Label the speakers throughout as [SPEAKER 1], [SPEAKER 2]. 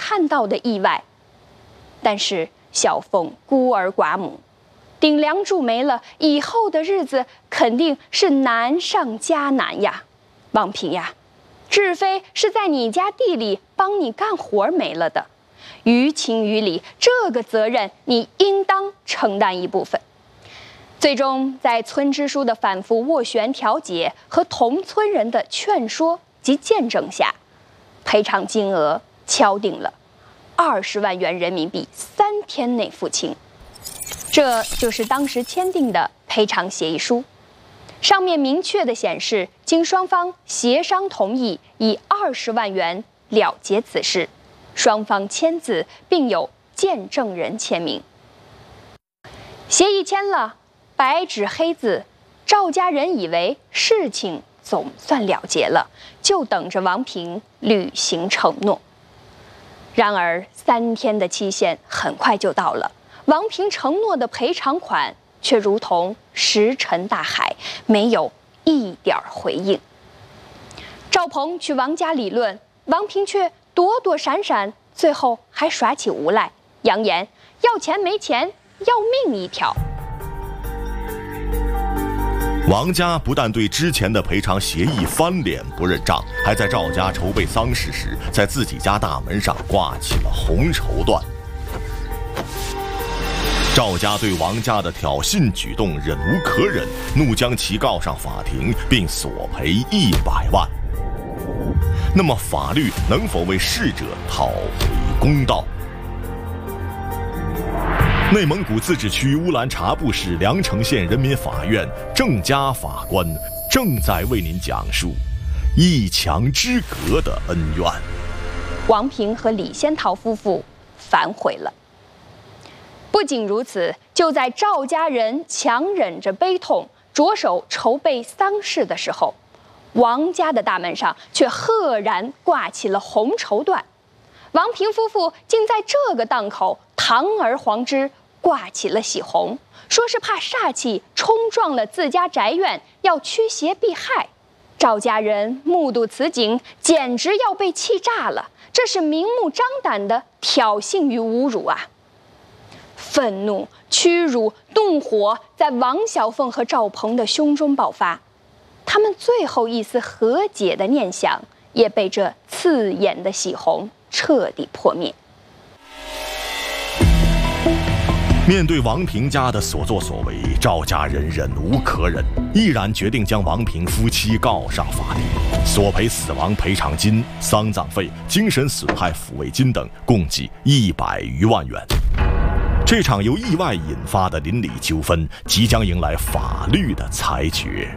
[SPEAKER 1] 看到的意外。但是小凤孤儿寡母，顶梁柱没了，以后的日子肯定是难上加难呀。王平呀，志飞是在你家地里帮你干活没了的，于情于理，这个责任你应当承担一部分。最终，在村支书的反复斡旋调解和同村人的劝说及见证下，赔偿金额敲定了20万元人民币，3天内付清。这就是当时签订的赔偿协议书，上面明确地显示，经双方协商同意，以20万元了结此事，双方签字，并有见证人签名。协议签了，白纸黑字，赵家人以为事情总算了结了，就等着王平履行承诺。然而3天的期限很快就到了，王平承诺的赔偿款却如同石沉大海，没有一点回应。赵鹏去王家理论，王平却躲躲闪闪，最后还耍起无赖，扬言要钱没钱，要命一条。
[SPEAKER 2] 王家不但对之前的赔偿协议翻脸不认账，还在赵家筹备丧事时，在自己家大门上挂起了红绸缎。赵家对王家的挑衅举动忍无可忍，怒将其告上法庭，并索赔100万。那么法律能否为逝者讨回公道？内蒙古自治区乌兰察布市凉城县人民法院郑家法官正在为您讲述一墙之隔的恩怨。
[SPEAKER 1] 王平和李仙桃夫妇反悔了。不仅如此，就在赵家人强忍着悲痛，着手筹备丧事的时候，王家的大门上却赫然挂起了红绸缎。王平夫妇竟在这个档口堂而皇之挂起了喜红，说是怕煞气冲撞了自家宅院，要驱邪避害。赵家人目睹此景，简直要被气炸了，这是明目张胆的挑衅与侮辱啊！愤怒、屈辱、怒火在王小凤和赵鹏的胸中爆发，他们最后一丝和解的念想也被这刺眼的喜红彻底破灭。
[SPEAKER 2] 面对王平家的所作所为，赵家人忍无可忍，毅然决定将王平夫妻告上法庭，索赔死亡赔偿金、丧葬费、精神损害抚慰金等，共计100余万元。这场由意外引发的邻里纠纷，即将迎来法律的裁决。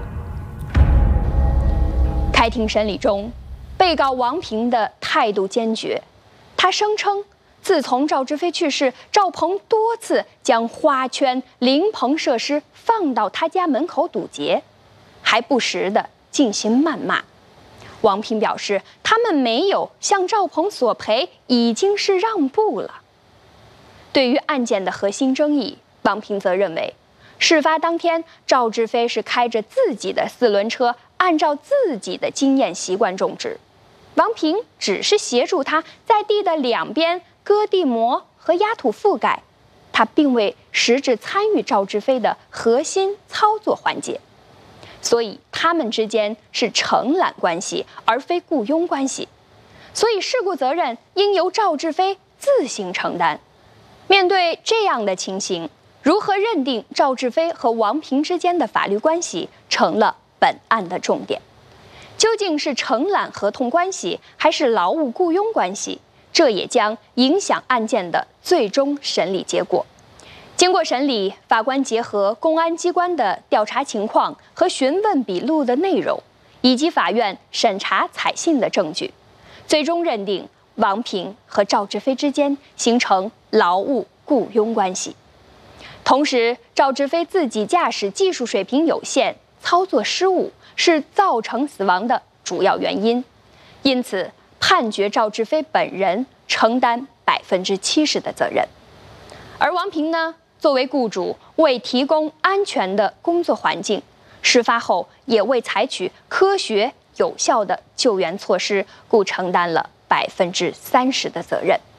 [SPEAKER 1] 开庭审理中，被告王平的态度坚决，他声称，自从赵志飞去世，赵鹏多次将花圈、灵棚设施放到他家门口堵截，还不时地进行谩骂。王平表示，他们没有向赵鹏索赔，已经是让步了。对于案件的核心争议，王平则认为，事发当天赵志飞是开着自己的4轮车，按照自己的经验习惯种植，王平只是协助他在地的两边割地膜和压土覆盖，他并未实质参与赵志飞的核心操作环节，所以他们之间是承揽关系，而非雇佣关系，所以事故责任应由赵志飞自行承担。面对这样的情形，如何认定赵志飞和王平之间的法律关系，成了本案的重点。究竟是承揽合同关系，还是劳务雇佣关系，这也将影响案件的最终审理结果。经过审理，法官结合公安机关的调查情况和询问笔录的内容，以及法院审查采信的证据，最终认定王平和赵志飞之间形成劳务雇佣关系。同时，赵志飞自己驾驶技术水平有限，操作失误是造成死亡的主要原因，因此判决赵志飞本人承担70%的责任。而王平呢，作为雇主，为提供安全的工作环境，事发后也未采取科学有效的救援措施，故承担了30%的责任。